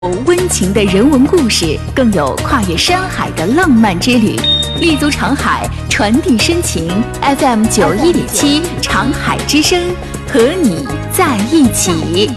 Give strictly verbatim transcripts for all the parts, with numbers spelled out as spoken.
有温情的人文故事，更有跨越山海的浪漫之旅。立足长海，传递深情。F M 九一点七，长海之声，和你在一起。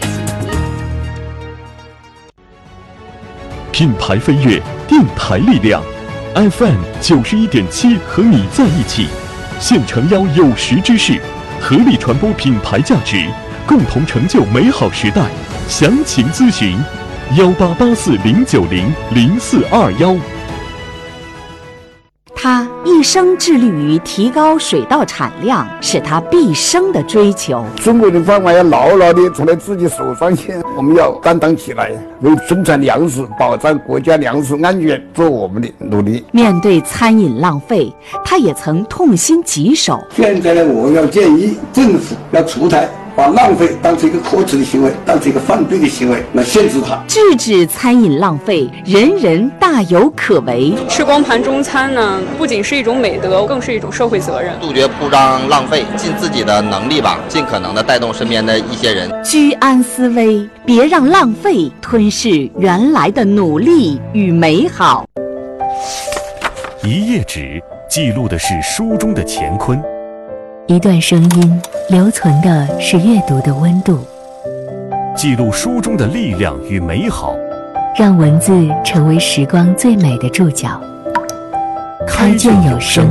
品牌飞跃，电台力量。F M 九十一点七，和你在一起。现诚邀有识之士，合力传播品牌价值，共同成就美好时代。详情咨询。幺八八四零九零零四二幺。 他一生致力于提高水稻产量，是他毕生的追求。 中国人饭碗要牢牢地从在自己手上去，我们要担当起来，为生产粮食、保障国家粮食安全做我们的努力。 面对餐饮浪费，他也曾痛心疾首。 现在呢，我要建议政府要出台，把浪费当成一个可耻的行为，当成一个犯罪的行为来限制它， 制止餐饮浪费，人人大有可为。 吃光盘中餐呢，不仅是一种美德，更是一种社会责任。 杜绝铺张浪费，尽自己的能力吧，尽可能的带动身边的一些人。 居安思危，别让浪费吞噬原来的努力与美好。 一页纸记录的是书中的乾坤。 一段声音留存的是阅读的温度， 记录书中的力量与美好， 让文字成为时光最美的注脚。开卷有声。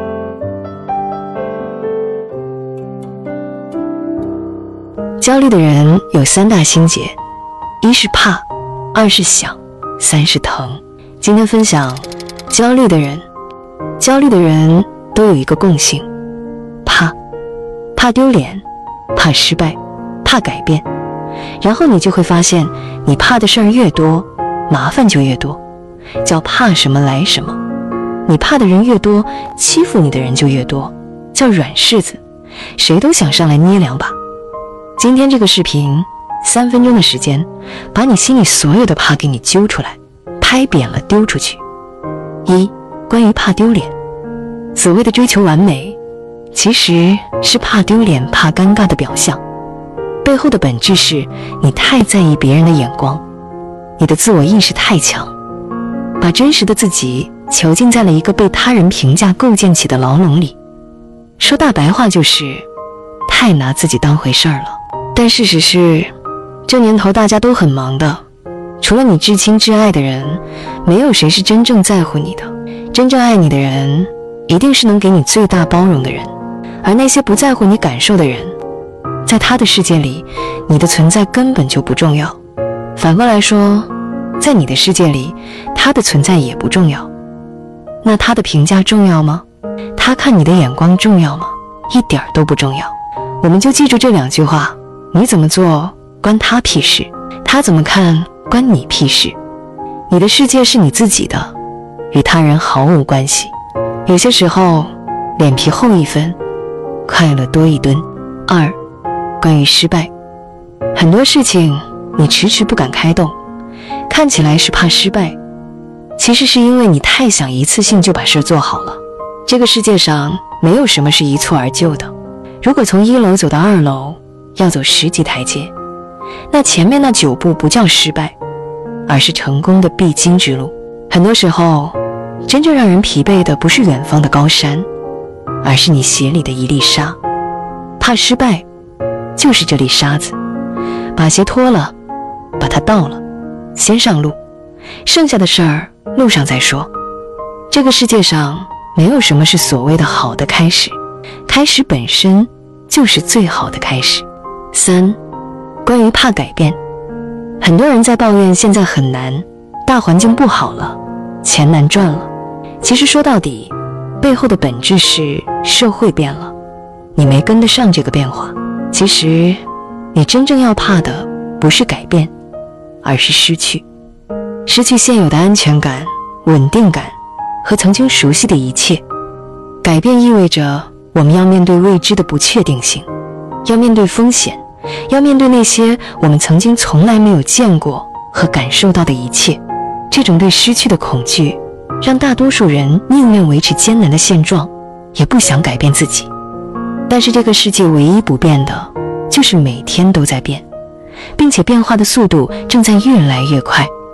焦虑的人有三大心结，一是怕，二是想，三是疼。今天分享焦虑的人，焦虑的人都有一个共性，怕，怕丢脸，怕失败，怕改变。然后你就会发现，你怕的事儿越多，麻烦就越多，叫怕什么来什么。你怕的人越多，欺负你的人就越多，叫软柿子，谁都想上来捏两把。今天这个视频三分钟的时间，把你心里所有的怕给你揪出来，拍扁了丢出去。一，关于怕丢脸。所谓的追求完美，其实是怕丢脸、怕尴尬的表象，背后的本质是你太在意别人的眼光，你的自我意识太强，把真实的自己囚禁在了一个被他人评价构建起的牢笼里。说大白话就是太拿自己当回事儿了。但事实是，这年头大家都很忙的，除了你至亲至爱的人，没有谁是真正在乎你的。真正爱你的人，一定是能给你最大包容的人。而那些不在乎你感受的人，在他的世界里，你的存在根本就不重要。反过来说，在你的世界里，他的存在也不重要。那他的评价重要吗？他看你的眼光重要吗？一点都不重要。我们就记住这两句话，你怎么做关他屁事，他怎么看关你屁事。你的世界是你自己的，与他人毫无关系。有些时候脸皮厚一分，快乐多一吨。二，关于失败。很多事情你迟迟不敢开动，看起来是怕失败，其实是因为你太想一次性就把事做好了。这个世界上没有什么是一蹴而就的，如果从一楼走到二楼要走十级台阶，那前面那九步不叫失败，而是成功的必经之路。很多时候真正让人疲惫的不是远方的高山，而是你鞋里的一粒沙。怕失败就是这粒沙子，把鞋脱了，把它倒了，先上路，剩下的事儿路上再说。这个世界上没有什么是所谓的好的开始，开始本身就是最好的开始。三，关于怕改变。很多人在抱怨现在很难，大环境不好了，钱难赚了。其实说到底，背后的本质是社会变了，你没跟得上这个变化。其实你真正要怕的不是改变，而是失去。失去现有的安全感、稳定感和曾经熟悉的一切。改变意味着我们要面对未知的不确定性，要面对风险，要面对那些我们曾经从来没有见过和感受到的一切。这种对失去的恐惧，让大多数人宁愿维持艰难的现状，也不想改变自己。但是这个世界唯一不变的，就是每天都在变，并且变化的速度正在越来越快。